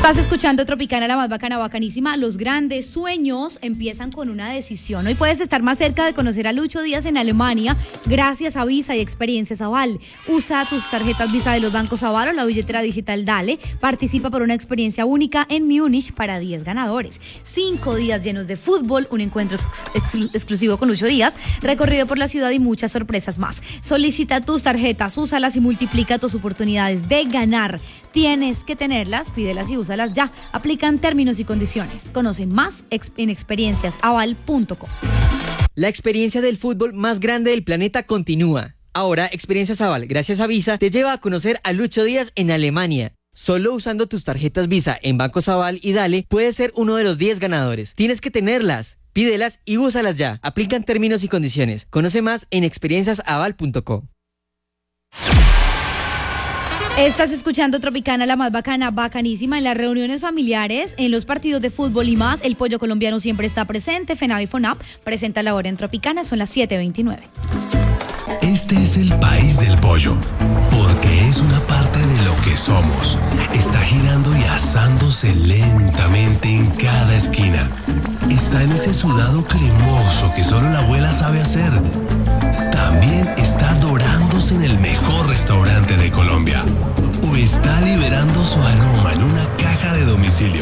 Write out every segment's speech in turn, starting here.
Estás escuchando Tropicana, la más bacana, bacanísima. Los grandes sueños empiezan con una decisión. Hoy puedes estar más cerca de conocer a Lucho Díaz en Alemania gracias a Visa y Experiencias Aval. Usa tus tarjetas Visa de los bancos Aval o la billetera digital Dale. Participa por una experiencia única en Múnich para 10 ganadores. 5 días llenos de fútbol, un encuentro exclusivo con Lucho Díaz, recorrido por la ciudad y muchas sorpresas más. Solicita tus tarjetas, úsalas y multiplica tus oportunidades de ganar. Tienes que tenerlas, pídelas y úsalas ya. Aplican términos y condiciones. Conoce más en experienciasaval.com. La experiencia del fútbol más grande del planeta continúa. Ahora, Experiencias Aval, gracias a Visa, te lleva a conocer a Lucho Díaz en Alemania. Solo usando tus tarjetas Visa en Bancos Aval y Dale, puedes ser uno de los 10 ganadores. Tienes que tenerlas, pídelas y úsalas ya. Aplican términos y condiciones. Conoce más en experienciasaval.com. Estás escuchando Tropicana, la más bacana, bacanísima. En las reuniones familiares, en los partidos de fútbol y más, el pollo colombiano siempre está presente. FENAVI y FONAP presenta la hora en Tropicana, son las 7:29. Este es el país del pollo, porque es una parte de lo que somos. Está girando y asándose lentamente en cada esquina. Está en ese sudado cremoso que solo la abuela sabe hacer. También está dorándose en el mejor restaurante de Colombia. O está liberando su aroma en una caja de domicilio.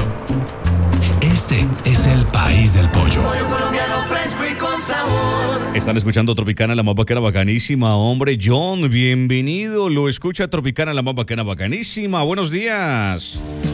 Este es el país del pollo. Pollo colombiano fresco y con sabor. Están escuchando Tropicana, la más bacana, bacanísima. Hombre, John, bienvenido. Lo escucha Tropicana, la más bacana, bacanísima. Buenos días.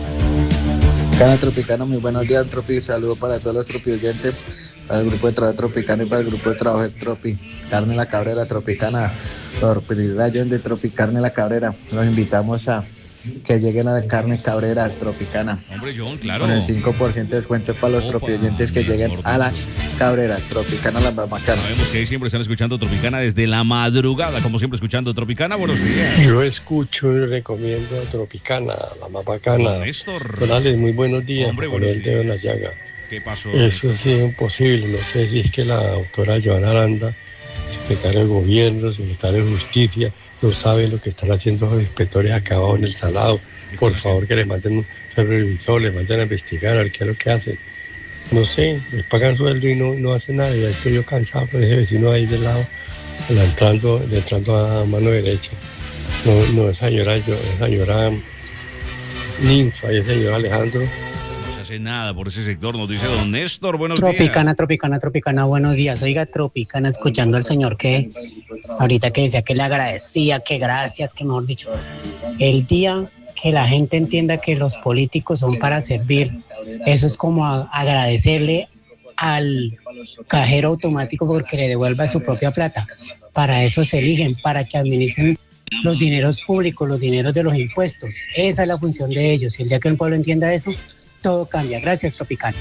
Tropicana, muy buenos días, Tropi. Saludos para todos los Tropi oyentes, para el grupo de trabajo Tropicana y para el grupo de trabajo de Tropi. Carne La Cabrera, Tropicana. Por John de Tropi, Carne La Cabrera. Los invitamos a que lleguen a la Carne Cabrera, Tropicana. Hombre, John, claro. Con el 5% de descuento para los Tropi oyentes que lleguen a la Cabrera, Tropicana, la más bacana. Sabemos que ahí siempre están escuchando Tropicana desde la madrugada, como siempre escuchando Tropicana. Buenos días. Yo escucho y recomiendo a Tropicana, la más bacana. Néstor. Donales, muy buenos días. Hombre, con buenos el dedo en la llaga. ¿Qué pasó? Eso sí es imposible. No sé si es que la doctora Joana Aranda, secretaria de Gobierno, secretaria de Justicia, no saben lo que están haciendo los inspectores acabados en el Salado. Por favor, que les manden un supervisor, les manden a investigar, a ver qué es lo que hacen. No sé, les pagan sueldo y no hacen nada. Ya estoy yo cansado por ese vecino ahí del lado, entrando a mano derecha. No, esa señora Ninfa y ese señor Alejandro. No se hace nada por ese sector, nos dice don Néstor. Buenos Tropicana, días. Tropicana, buenos días. Oiga, Tropicana, escuchando al señor que ahorita que decía que le agradecía, que gracias, que mejor dicho, el día que la gente entienda que los políticos son para servir, eso es como agradecerle al cajero automático porque le devuelva su propia plata. Para eso se eligen, para que administren los dineros públicos, los dineros de los impuestos. Esa es la función de ellos. Y el día que el pueblo entienda eso, todo cambia. Gracias, Tropicana.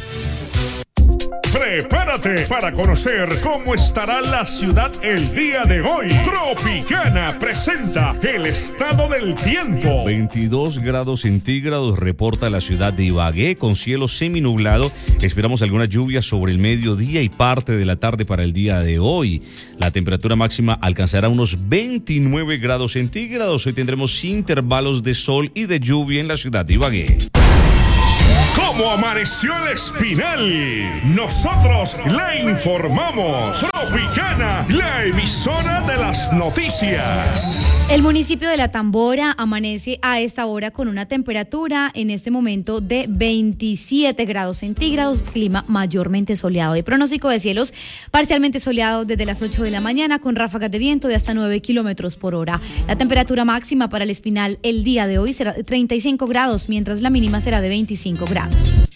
Prepárate para conocer cómo estará la ciudad el día de hoy. Tropicana presenta el estado del tiempo. 22 grados centígrados reporta la ciudad de Ibagué con cielo seminublado. Esperamos algunas lluvias sobre el mediodía y parte de la tarde para el día de hoy. La temperatura máxima alcanzará unos 29 grados centígrados. Hoy tendremos intervalos de sol y de lluvia en la ciudad de Ibagué. ¿Cómo amaneció el Espinal? Nosotros la informamos. Tropicana, la emisora de las noticias. El municipio de La Tambora amanece a esta hora con una temperatura en este momento de 27 grados centígrados, clima mayormente soleado. Hay pronóstico de cielos parcialmente soleados desde las 8 de la mañana con ráfagas de viento de hasta 9 kilómetros por hora. La temperatura máxima para el Espinal el día de hoy será de 35 grados, mientras la mínima será de 25 grados.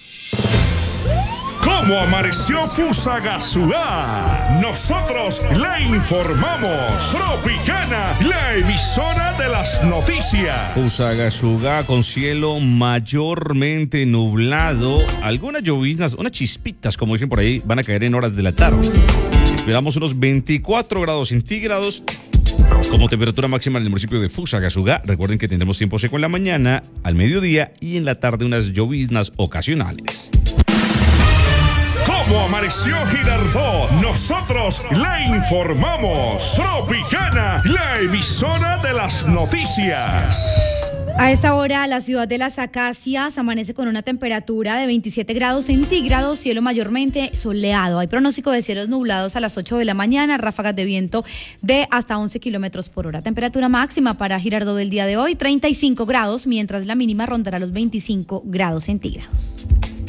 ¿Cómo amaneció Fusagasugá? Nosotros la informamos. Tropicana, la emisora de las noticias. Fusagasugá con cielo mayormente nublado. Algunas lloviznas, unas chispitas, como dicen por ahí, van a caer en horas de la tarde. Esperamos unos 24 grados centígrados como temperatura máxima en el municipio de Fusagasugá. Recuerden que tendremos tiempo seco en la mañana, al mediodía y en la tarde unas lloviznas ocasionales. ¿Cómo amaneció Girardot? Nosotros la informamos. Tropicana, la emisora de las noticias. A esta hora, la ciudad de Las Acacias amanece con una temperatura de 27 grados centígrados, cielo mayormente soleado. Hay pronóstico de cielos nublados a las 8 de la mañana, ráfagas de viento de hasta 11 kilómetros por hora. Temperatura máxima para Girardot del día de hoy, 35 grados, mientras la mínima rondará los 25 grados centígrados.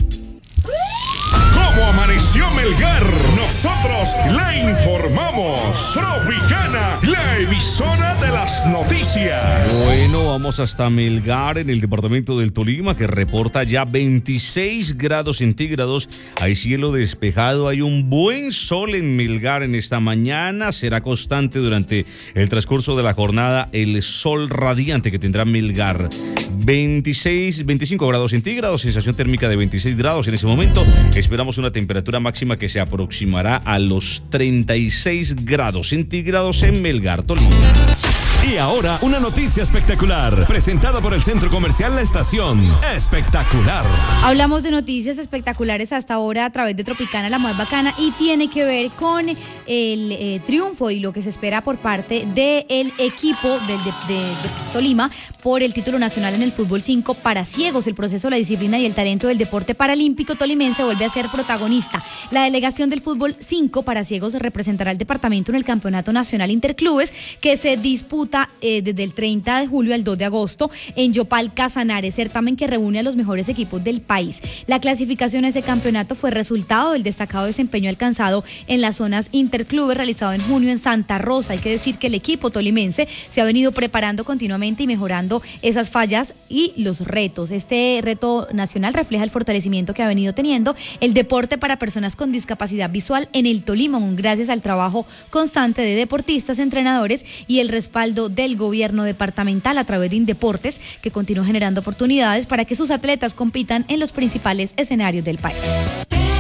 ¿Cómo amaneció Melgar? Nosotros la informamos. Tropicana, la emisora de las noticias. Bueno, vamos hasta Melgar, en el departamento del Tolima, que reporta ya 26 grados centígrados. Hay cielo despejado, hay un buen sol en Melgar en esta mañana. Será constante durante el transcurso de la jornada el sol radiante que tendrá Melgar. 25 grados centígrados, sensación térmica de 26 grados en ese momento. Esperamos una temperatura máxima que se aproximará a los 36 grados centígrados en Melgar, Tolima. Y ahora, una noticia espectacular, presentada por el Centro Comercial La Estación. Espectacular. Hablamos de noticias espectaculares hasta ahora a través de Tropicana, la más bacana, y tiene que ver con el triunfo y lo que se espera por parte del equipo de Tolima por el título nacional en el fútbol 5 para ciegos. El proceso, la disciplina y el talento del deporte paralímpico tolimense vuelve a ser protagonista. La delegación del fútbol 5 para ciegos representará al departamento en el Campeonato Nacional Interclubes, que se disputa desde el 30 de julio al 2 de agosto en Yopal, Casanares, certamen que reúne a los mejores equipos del país. La clasificación a ese campeonato fue resultado del destacado desempeño alcanzado en las zonas interclubes realizado en junio en Santa Rosa. Hay que decir que el equipo tolimense se ha venido preparando continuamente y mejorando esas fallas y los retos. Este reto nacional refleja el fortalecimiento que ha venido teniendo el deporte para personas con discapacidad visual en el Tolima, gracias al trabajo constante de deportistas, entrenadores y el respaldo del gobierno departamental a través de Indeportes, que continúa generando oportunidades para que sus atletas compitan en los principales escenarios del país.